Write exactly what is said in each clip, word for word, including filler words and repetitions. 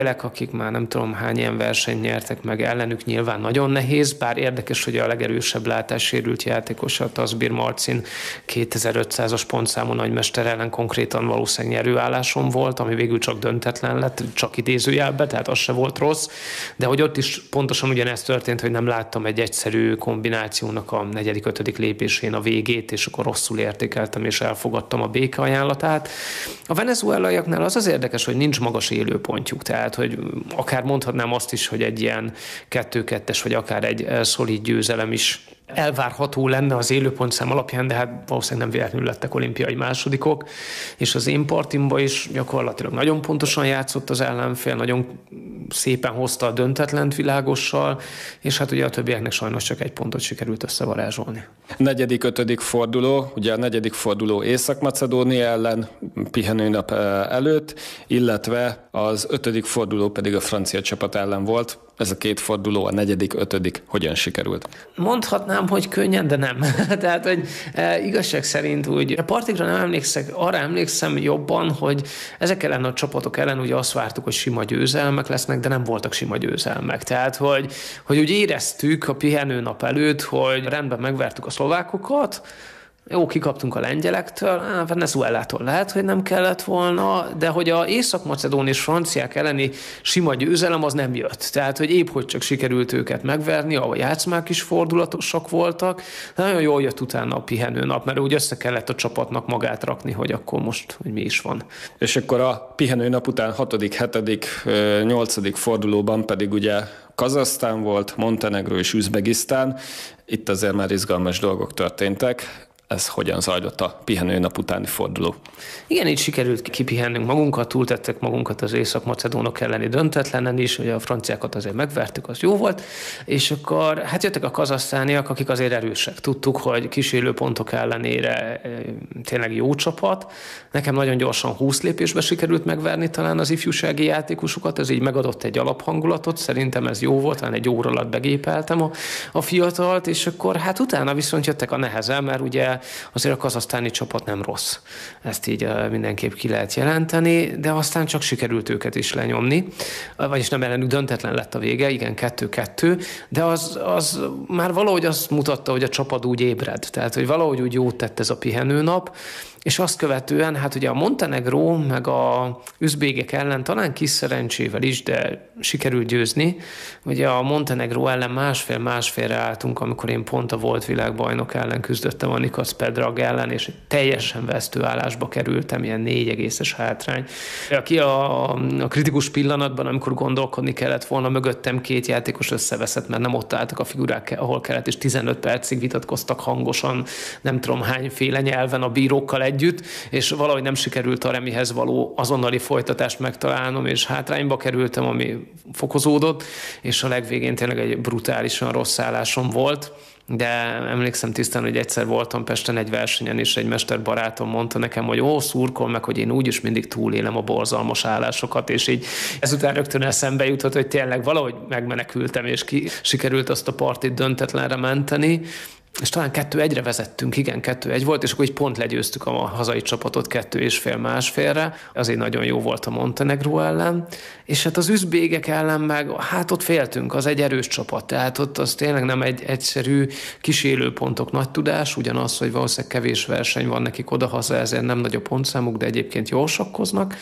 akik már nem tudom hány ilyen versenyt nyertek meg ellenük, nyilván nagyon nehéz, bár érdekes, hogy a legerősebb látássérült játékos, a Tazbir Marcin kétezer-ötszázas pontszámú nagymester ellen konkrétan valószínűleg nyerőálláson volt, ami végül csak döntetlen lett, csak idézőjelbe, tehát az se volt rossz, de hogy ott is pontosan ugyanezt történt, hogy nem láttam egy egyszerű kombinációnak a negyedik, ötödik lépésén a végét, és akkor rosszul értékeltem, és elfogadtam a béke ajánlatát. A venezuelaiaknál az az érdekes, hogy nincs magas élőpontjuk, tehát hogy akár mondhatnám azt is, hogy egy ilyen kettő-kettes, vagy akár egy szolid győzelem is elvárható lenne az élőpontszám alapján, de hát valószínűleg nem véletlenül lettek olimpiai másodikok, és az én partimba is gyakorlatilag nagyon pontosan játszott az ellenfél, nagyon szépen hozta a döntetlent világossal, és hát ugye a többieknek sajnos csak egy pontot sikerült összevarázsolni. Negyedik, ötödik forduló, ugye a negyedik forduló Észak-Macedónia ellen pihenőnap előtt, illetve az ötödik forduló pedig a francia csapat ellen volt. Ez a két forduló, a negyedik, ötödik hogyan sikerült? Mondhatnám, hogy könnyen, de nem. Tehát, hogy e, igazság szerint úgy a partikra nem emlékszek, arra emlékszem jobban, hogy ezek ellen a csapatok ellen ugye azt vártuk, hogy sima győzelmek lesznek, de nem voltak sima győzelmek. Tehát, hogy, hogy úgy éreztük a pihenőnap előtt, hogy rendben megvertük a szlovákokat, jó, kikaptunk a lengyelektől, Venezuelától lehet, hogy nem kellett volna, de hogy a észak-macedón és franciák elleni sima győzelem az nem jött. Tehát, hogy épp hogy csak sikerült őket megverni, a játszmák is fordulatosak voltak, de nagyon jól jött utána a pihenőnap, mert úgy össze kellett a csapatnak magát rakni, hogy akkor most, hogy mi is van. És akkor a pihenőnap után hatodik, hetedik, nyolcadik fordulóban pedig ugye Kazahsztán volt, Montenegró és Üzbegisztán. Itt azért már izgalmas dolgok történtek. Ez hogyan zajlott a pihenőnap utáni forduló? Igen, így sikerült kipihennünk magunkat, túltettek magunkat az észak-macedónok elleni döntetlenen is, hogy a franciákat azért megvertük, az jó volt, és akkor hát jöttek a kazahsztániak, akik azért erősek. Tudtuk, hogy kísérő pontok ellenére tényleg jó csapat. Nekem nagyon gyorsan húsz lépésbe sikerült megverni talán az ifjúsági játékosokat, ez így megadott egy alaphangulatot, szerintem ez jó volt, talán egy óra alatt begépeltem a, a fiatalt, és akkor hát utána viszont jöttek a nehezen, mert ugye azért a kazahsztáni csapat nem rossz. Ezt így mindenképp ki lehet jelenteni, de aztán csak sikerült őket is lenyomni. Vagyis nem ellenük döntetlen lett a vége, igen, kettő-kettő, de az, az már valahogy azt mutatta, hogy a csapat úgy ébred. Tehát, hogy valahogy úgy jót tett ez a pihenőnap, és azt követően, hát ugye a Montenegró meg a üzbégek ellen talán kis szerencsével is, de sikerült győzni. Ugye a Montenegró ellen másfél-másfélre álltunk, amikor én pont a volt világbajnok ellen küzdöttem, a Nikac Predrag ellen, és teljesen vesztőállásba kerültem, ilyen négy egészes hátrány. Aki a, a kritikus pillanatban, amikor gondolkodni kellett volna, mögöttem két játékos összeveszett, mert nem ott álltak a figurák, ahol kellett, és tizenöt percig vitatkoztak hangosan, nem tudom hányféle nyelven a bírókkal együtt, és valahogy nem sikerült a remihez való azonnali folytatást megtalálnom, és hátrányba kerültem, ami fokozódott, és a legvégén tényleg egy brutálisan rossz állásom volt. De emlékszem tisztán, hogy egyszer voltam Pesten egy versenyen, és egy mesterbarátom mondta nekem, hogy ó, szurkol meg, hogy én úgyis mindig túlélem a borzalmas állásokat, és így ezután rögtön eszembe jutott, hogy tényleg valahogy megmenekültem, és ki sikerült azt a partit döntetlenre menteni, és talán kettő egyre vezettünk, igen, kettő egy volt, és akkor így pont legyőztük a hazai csapatot kettő és fél másfélre. Azért nagyon jó volt a Montenegró ellen. És hát az üzbégek ellen meg, hát ott féltünk, az egy erős csapat. Tehát ott az tényleg nem egy egyszerű kísérőpontok nagy tudás, ugyanaz, hogy valószínűleg kevés verseny van nekik odahaza, ezért nem nagy a pontszámuk, de egyébként jól sakkoznak.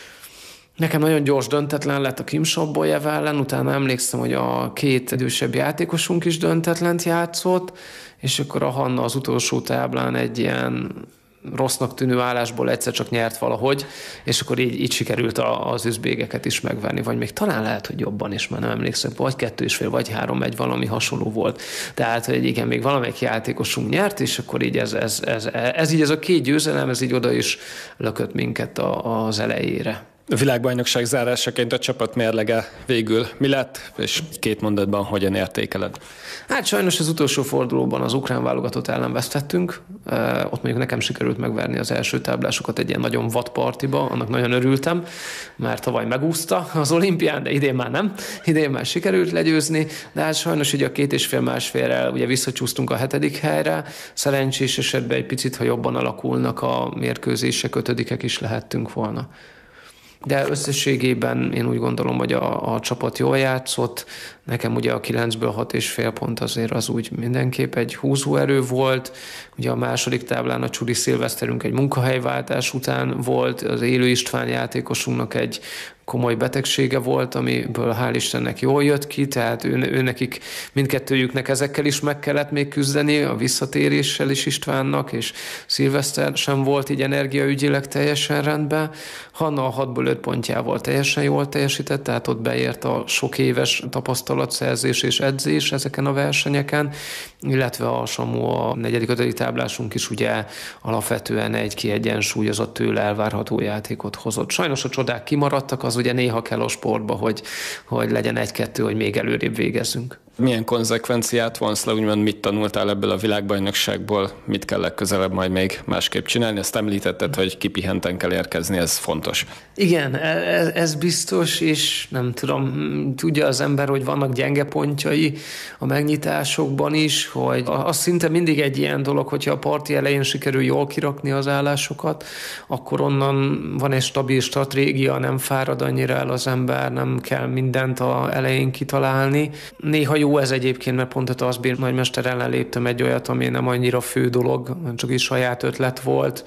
Nekem nagyon gyors döntetlen lett a Kim Sobbolyev ellen, utána emlékszem, hogy a két idősebb játékosunk is döntetlent játszott, és akkor a Hanna az utolsó táblán egy ilyen rossznak tűnő állásból egyszer csak nyert valahogy, és akkor így, így sikerült a, az üzbégeket is megvenni, vagy még talán lehet, hogy jobban is, már nem emlékszem, vagy kettő és fél, vagy három, egy valami hasonló volt. Tehát, hogy igen, még valamelyik játékosunk nyert, és akkor így ez, ez, ez, ez, ez így ez a két győzelem, ez így oda is lökött minket a, az elejére. A világbajnokság zárásaként a csapat mérlege végül mi lett, és két mondatban hogyan értékeled? Hát sajnos az utolsó fordulóban az ukrán válogatott ellen vesztettünk. Ott mondjuk nekem sikerült megverni az első táblásokat egy ilyen nagyon vadpartiba, annak nagyon örültem, mert tavaly megúszta az olimpián, de idén már nem. Idén már sikerült legyőzni, de hát sajnos ugye a két és fél másfélrel ugye visszacsúsztunk a hetedik helyre. Szerencsés esetben egy picit, ha jobban alakulnak a mérkőzések, ötödikek is lehettünk volna. De összességében én úgy gondolom, hogy a, a csapat jól játszott. Nekem ugye a kilencből hat és fél pont azért az úgy mindenképp egy húzóerő volt. Ugye a második táblán a Csuri Szilveszterünk egy munkahelyváltás után volt, az Élő István játékosunknak egy komoly betegsége volt, amiből hál' Istennek jól jött ki, tehát ő, ő nekik mindkettőjüknek ezekkel is meg kellett még küzdeni, a visszatéréssel is Istvánnak, és Szilveszter sem volt így energiaügyileg teljesen rendben. Hanna a hatból öt pontjával teljesen jól teljesített, tehát ott beért a sok éves tapasztalatszerzés és edzés ezeken a versenyeken, illetve a Samu, a negyedik, ötödik táblásunk is ugye alapvetően egy kiegyensúlyozott tőle elvárható játékot hozott. Sajnos a csodák kimaradtak, az ugye néha kell a sportba, hogy, hogy legyen egy-kettő, hogy még előrébb végezzünk. Milyen konzekvenciát vonsz le, úgymond mit tanultál ebből a világbajnokságból, mit kell legközelebb majd még másképp csinálni? Ezt említetted, hogy kipihenten kell érkezni, ez fontos. Igen, ez, ez biztos, és nem tudom, tudja az ember, hogy vannak gyenge pontjai a megnyitásokban is, hogy az szinte mindig egy ilyen dolog, hogyha a parti elején sikerül jól kirakni az állásokat, akkor onnan van egy stabil stratégia, nem fárad annyira el az ember, nem kell mindent a elején kitalálni. Néha jó ez egyébként, mert pont a Taszbír nagymester ellen léptem egy olyat, ami nem annyira fő dolog, csak is saját ötlet volt,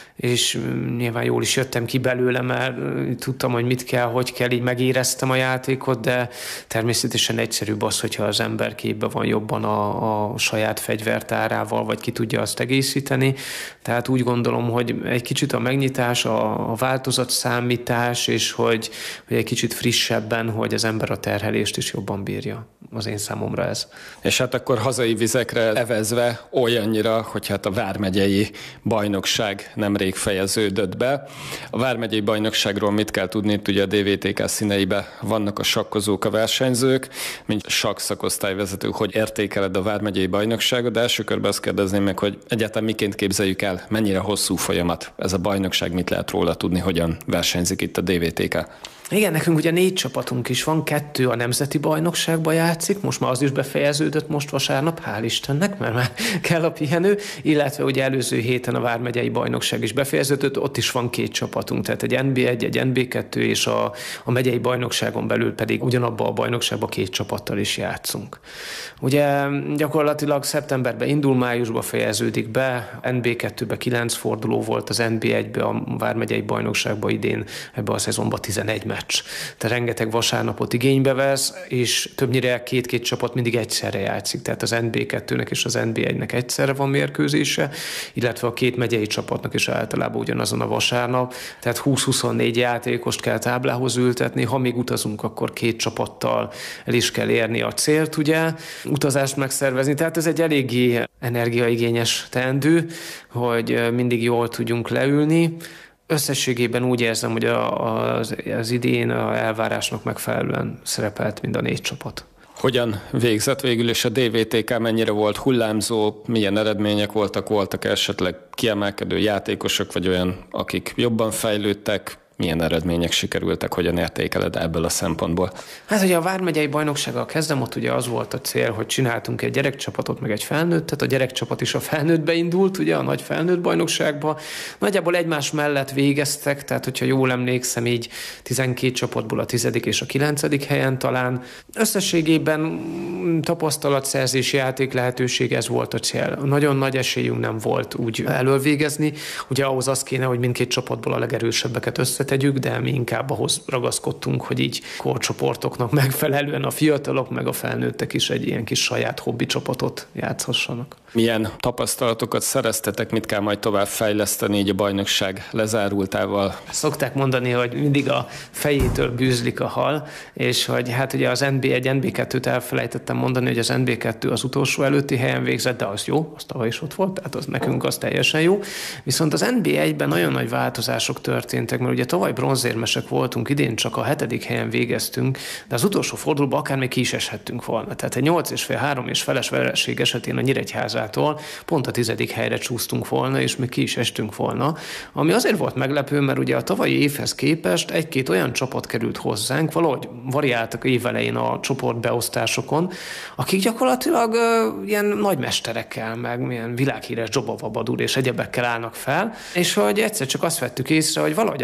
és nyilván jól is jöttem ki belőle, mert tudtam, hogy mit kell, hogy kell, így megéreztem a játékot, de természetesen egyszerűbb az, hogyha az ember képbe van jobban a, a saját fegyvertárával, vagy ki tudja azt egészíteni. Tehát úgy gondolom, hogy egy kicsit a megnyitás, a, a változatszámítás, és hogy, hogy egy kicsit frissebben, hogy az ember a terhelést is jobban bírja. Az én számomra ez. És hát akkor hazai vizekre evezve olyannyira, hogy hát a vármegyei bajnokság nemrég fejeződött be. A vármegyei bajnokságról mit kell tudni? Itt ugye a dé vé té ká színeibe vannak a sakkozók, a versenyzők, mint sakszakosztályvezető, hogy értékeled a vármegyei bajnokságot, de első körben azt kérdezném meg, hogy egyáltalán miként képzeljük el, mennyire hosszú folyamat ez a bajnokság, mit lehet róla tudni, hogyan versenyzik itt a dé vé té ká? Igen, nekünk ugye négy csapatunk is van, kettő a nemzeti bajnokságban játszik, most már az is befejeződött most vasárnap, hál' Istennek, mert már kell a pihenő, illetve ugye előző héten a vármegyei bajnokság is befejeződött, ott is van két csapatunk, tehát egy en bé egy, egy en bé kettő, és a, a megyei bajnokságon belül pedig ugyanabban a bajnokságban két csapattal is játszunk. Ugye gyakorlatilag szeptemberben indul, májusban fejeződik be, en bé kettőben kilenc forduló volt, az en bé egyben a vármegyei bajnokságban idén ebben a szezonban tizenegy meccs. Tehát rengeteg vasárnapot igénybe vesz, és többnyire két-két csapat mindig egyszerre játszik. Tehát az en bé kettőnek és az en bé egynek egyszerre van mérkőzése, illetve a két megyei csapatnak is általában ugyanazon a vasárnap. Tehát húsz-huszonnégy játékost kell táblához ültetni, ha még utazunk, akkor két csapattal el is kell érni a célt, ugye, utazást megszervezni. Tehát ez egy eléggé energiaigényes teendő, hogy mindig jól tudjunk leülni. Összességében úgy érzem, hogy az, az idén a elvárásnak megfelelően szerepelt mind a négy csapat. Hogyan végzett végül, és a dé vé té ká mennyire volt hullámzó, milyen eredmények voltak, voltak esetleg kiemelkedő játékosok, vagy olyan, akik jobban fejlődtek, milyen eredmények sikerültek, hogyan értékeled ebből a szempontból? Hát ugye a vármegyei bajnoksággal kezdem, ott ugye az volt a cél, hogy csináltunk egy gyerekcsapatot, meg egy felnőttet, a gyerekcsapat is a felnőttbe indult, ugye a nagy felnőtt bajnokságba. Nagyjából egymás mellett végeztek, tehát hogyha jól emlékszem, így tizenkét csapatból a tizedik és a kilencedik helyen talán. Összességében tapasztalatszerzés, játék lehetőség, ez volt a cél. Nagyon nagy esélyünk nem volt úgy elölvégezni, ugye ahhoz az kéne, hogy mindkét csapatból a legerősebbeket össze tegyük, de mi inkább ahhoz ragaszkodtunk, hogy így korcsoportoknak megfelelően a fiatalok meg a felnőttek is egy ilyen kis saját hobbi csapatot játszhassanak. Milyen tapasztalatokat szereztetek, mit kell majd tovább fejleszteni így a bajnokság lezárultával? Szokták mondani, hogy mindig a fejétől bűzlik a hal, és hogy hát ugye az en bé egy, en bé kettőt elfelejtettem mondani, hogy az en bé kettő az utolsó előtti helyen végzett, de az jó, az tavaly is ott volt, tehát az nekünk az teljesen jó. Viszont az en bé egyben nagyon nagy változások történtek, mert ugye tavaly bronzérmesek voltunk, idén csak a hetedik helyen végeztünk, de az utolsó fordulóban akár még ki is eshettünk volna. Tehát egy nyolc és fél, három és feles vereség esetén a Nyíregyházától pont a tizedik helyre csúsztunk volna, és még ki is estünk volna. Ami azért volt meglepő, mert ugye a tavalyi évhez képest egy-két olyan csapat került hozzánk, valahogy variáltak évelején a csoportbeosztásokon, akik gyakorlatilag uh, ilyen nagymesterekkel, meg milyen világhíres Dzsobava Badur és egyebekkel állnak fel, és hogy egyszer csak azt vettük észre, hogy valahogy az első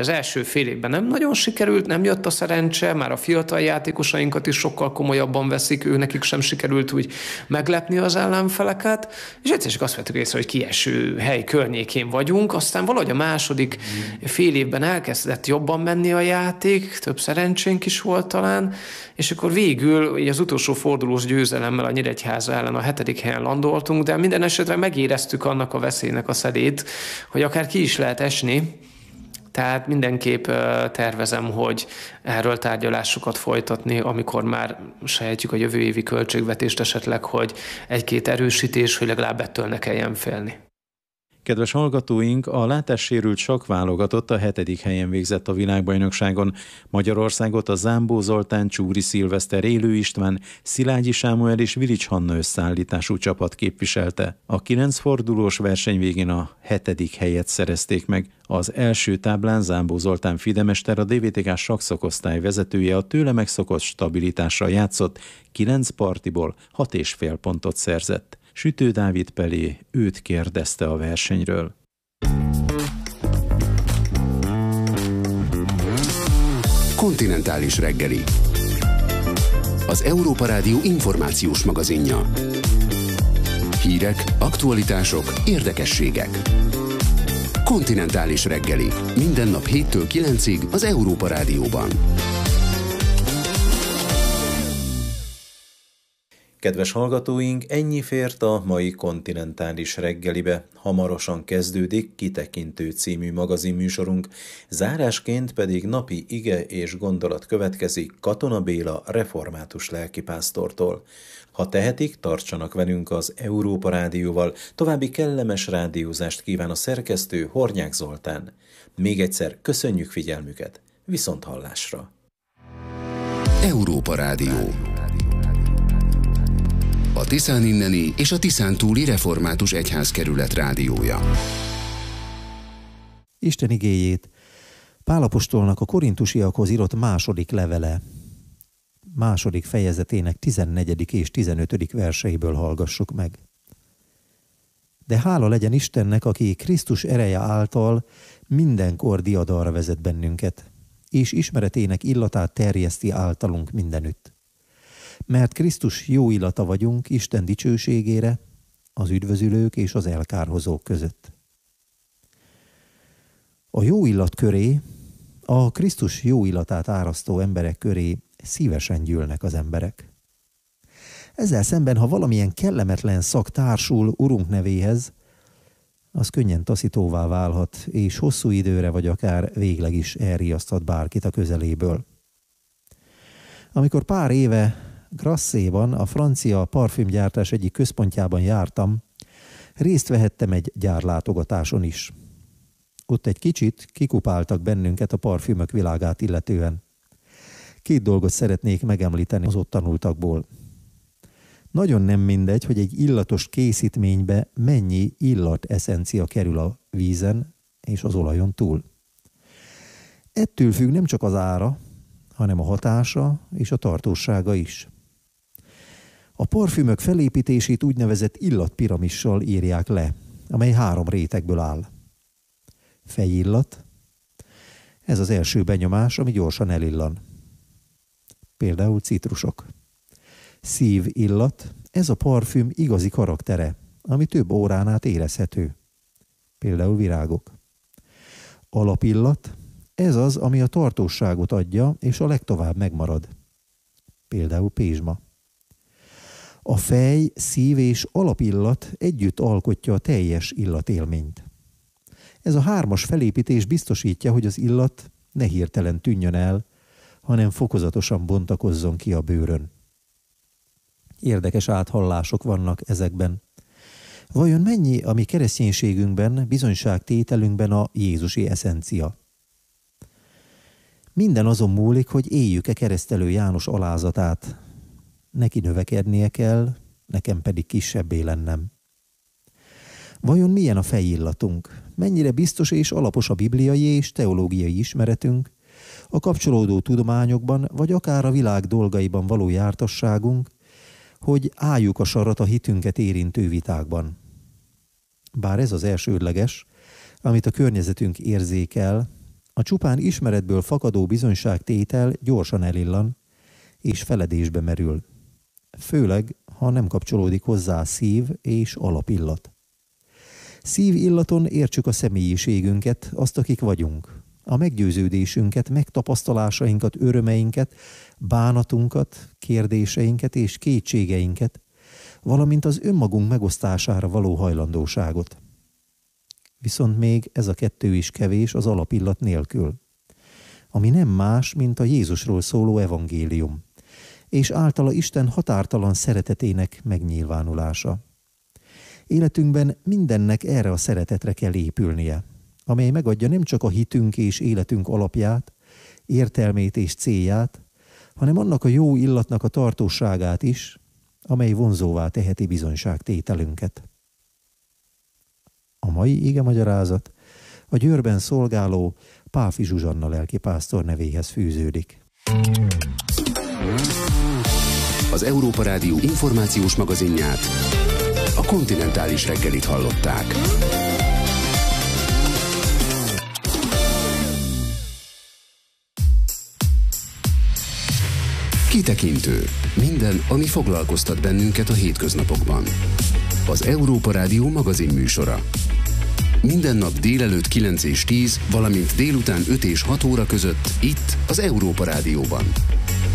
első fél évben nem nagyon sikerült, nem jött a szerencse, már a fiatal játékosainkat is sokkal komolyabban veszik, ő nekik sem sikerült úgy meglepni az ellenfeleket, és egyszer csak azt vettük észre, hogy kieső hely környékén vagyunk, aztán valahogy a második mm. fél évben elkezdett jobban menni a játék, több szerencsénk is volt talán, és akkor végül az utolsó fordulós győzelemmel a Nyíregyháza ellen a hetedik helyen landoltunk, de minden esetre megéreztük annak a veszélynek a szedét, hogy akár ki is lehet esni. Tehát mindenképp tervezem, hogy erről tárgyalásokat folytatni, amikor már sejtjük a jövő évi költségvetést esetleg, hogy egy-két erősítés, hogy legalább ettől ne kelljen félni. Kedves hallgatóink, a látássérült sakkválogatott a hetedik helyen végzett a világbajnokságon. Magyarországot a Zámbó Zoltán, Csúri Szilveszter, Élő István, Szilágyi Sámuel és Vilics Hanna összeállítású csapat képviselte. A kilenc fordulós verseny végén a hetedik helyet szerezték meg. Az első táblán Zámbó Zoltán fidemester, a dé vé té ká sakszakosztály vezetője a tőle megszokott stabilitással játszott, kilenc partiból hat és fél pontot szerzett. Sütő Dávid Pelé őt kérdezte a versenyről. Kontinentális reggeli. Az Európa Rádió információs magazinja. Hírek, aktualitások, érdekességek. Kontinentális reggeli. Minden nap héttől kilencig az Európa Rádióban. Kedves hallgatóink, ennyi fért a mai kontinentális reggelibe. Hamarosan kezdődik Kitekintő című magazinműsorunk, zárásként pedig napi ige és gondolat következik Katona Béla református lelkipásztortól. Ha tehetik, tartsanak velünk az Európa Rádióval, további kellemes rádiózást kíván a szerkesztő Hornyák Zoltán. Még egyszer köszönjük figyelmüket, viszont hallásra! Európa Rádió. A Tiszán inneni és a Tiszán túli református egyházkerület rádiója. Isten igéjét Pál apostolnak a korintusiakhoz írott második levele, második fejezetének tizennegyedik és tizenötödik verseiből hallgassuk meg. De hála legyen Istennek, aki Krisztus ereje által mindenkor diadalra vezet bennünket, és ismeretének illatát terjeszti általunk mindenütt. Mert Krisztus jó illata vagyunk Isten dicsőségére, az üdvözülők és az elkárhozók között. A jó illat köré, a Krisztus jó illatát árasztó emberek köré szívesen gyűlnek az emberek. Ezzel szemben, ha valamilyen kellemetlen szak társul Urunk nevéhez, az könnyen taszítóvá válhat, és hosszú időre vagy akár végleg is elriaszthat bárkit a közeléből. Amikor pár éve Grasszéban, a francia parfümgyártás egyik központjában jártam, részt vehettem egy gyárlátogatáson is. Ott egy kicsit kikupáltak bennünket a parfümök világát illetően. Két dolgot szeretnék megemlíteni az ott tanultakból. Nagyon nem mindegy, hogy egy illatos készítménybe mennyi illat eszencia kerül a vízen és az olajon túl. Ettől függ nem csak az ára, hanem a hatása és a tartósága is. A parfümök felépítését úgynevezett illatpiramissal írják le, amely három rétegből áll. Fejillat, ez az első benyomás, ami gyorsan elillan. Például citrusok. Szívillat, ez a parfüm igazi karaktere, ami több órán át érezhető. Például virágok. Alapillat, ez az, ami a tartóságot adja, és a legtovább megmarad. Például pézsma. A fej, szív és alapillat együtt alkotja a teljes illatélményt. Ez a hármas felépítés biztosítja, hogy az illat ne hirtelen tűnjön el, hanem fokozatosan bontakozzon ki a bőrön. Érdekes áthallások vannak ezekben. Vajon mennyi a mi kereszténységünkben, bizonyságtételünkben a jézusi eszencia? Minden azon múlik, hogy éljük-e keresztelő János alázatát. Neki növekednie kell, nekem pedig kisebbé lennem. Vajon milyen a fejillatunk? Mennyire biztos és alapos a bibliai és teológiai ismeretünk, a kapcsolódó tudományokban, vagy akár a világ dolgaiban való jártasságunk, hogy álljuk a sarat a hitünket érintő vitákban. Bár ez az elsődleges, amit a környezetünk érzékel, A csupán ismeretből fakadó bizonyságtétel gyorsan elillan, és feledésbe merül. Főleg, ha nem kapcsolódik hozzá szív és alapillat. Szívillaton értsük a személyiségünket, azt, akik vagyunk, a meggyőződésünket, megtapasztalásainkat, örömeinket, bánatunkat, kérdéseinket és kétségeinket, valamint az önmagunk megosztására való hajlandóságot. Viszont még ez a kettő is kevés az alapillat nélkül, ami nem más, mint a Jézusról szóló evangélium, és általa Isten határtalan szeretetének megnyilvánulása. Életünkben mindennek erre a szeretetre kell épülnie, amely megadja nem csak a hitünk és életünk alapját, értelmét és célját, hanem annak a jó illatnak a tartóságát is, amely vonzóvá teheti bizonyságtételünket. A mai igemagyarázat a Győrben szolgáló Páfi Zsuzsanna lelkipásztor nevéhez fűződik. Az Európa Rádió információs magazinját, a Kontinentális reggelit hallották. Kitekintő. Minden, ami foglalkoztat bennünket a hétköznapokban. Az Európa Rádió magazin műsora. Minden nap délelőtt kilenc és tíz, valamint délután öt és hat óra között itt az Európa Rádióban.